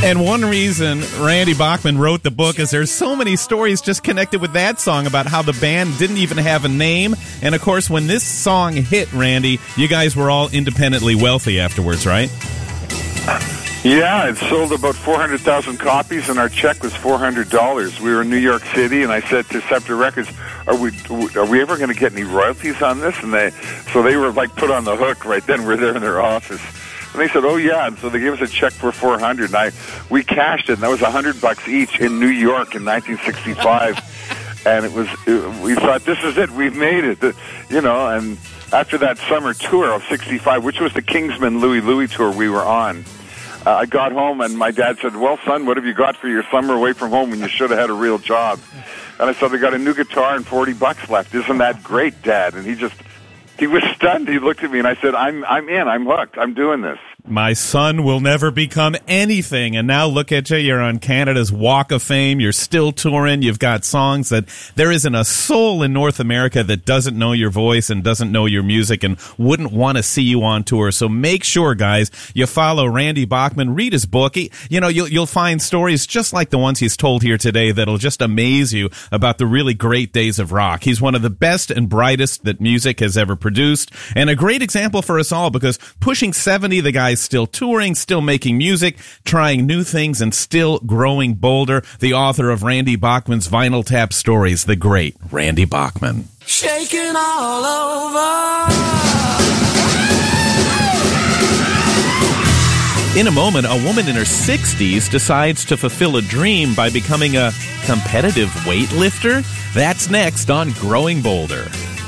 And one reason Randy Bachman wrote the book is there's so many stories just connected with that song about how the band didn't even have a name. And, of course, when this song hit, Randy, you guys were all independently wealthy afterwards, right? Yeah, it sold about 400,000 copies, and our check was $400. We were in New York City, and I said to Scepter Records, are we ever going to get any royalties on this? And they were like put on the hook right then. We're there in their office. And they said, oh, yeah. And so they gave us a check for $400. And we cashed it, and that was $100 each in New York in 1965. And we thought, this is it. We've made it. And after that summer tour of 65, which was the Kingsman Louie tour we were on, I got home, and my dad said, well, son, what have you got for your summer away from home when you should have had a real job? And I said, I got a new guitar and $40 left. Isn't that great, Dad? And he was stunned. He looked at me, and I said, I'm in. I'm hooked. I'm doing this. My son will never become anything. And now look at you. You're on Canada's Walk of Fame. You're still touring. You've got songs that there isn't a soul in North America that doesn't know your voice and doesn't know your music and wouldn't want to see you on tour. So make sure, guys, you follow Randy Bachman. Read his book. You'll find stories just like the ones he's told here today that'll just amaze you about the really great days of rock. He's one of the best and brightest that music has ever produced, and a great example for us all, because pushing 70, the guy's still touring, still making music, trying new things, and still growing bolder. The author of Randy Bachman's Vinyl Tap Stories, the great Randy Bachman. Shaking all over. In a moment, a woman in her 60s decides to fulfill a dream by becoming a competitive weightlifter. That's next on Growing Bolder.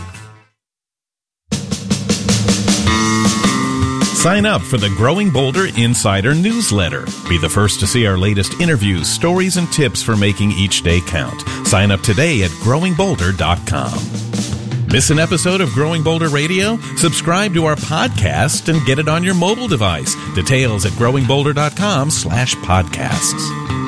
Sign up for the Growing Bolder Insider newsletter. Be the first to see our latest interviews, stories, and tips for making each day count. Sign up today at growingbolder.com. Miss an episode of Growing Bolder Radio? Subscribe to our podcast and get it on your mobile device. Details at growingbolder.com/podcasts.